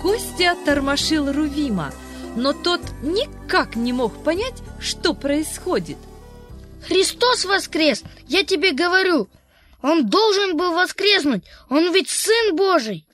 Костя тормошил Рувима, но тот никак не мог понять, что происходит. Христос воскрес, я тебе говорю. Он должен был воскреснуть, он ведь Сын Божий.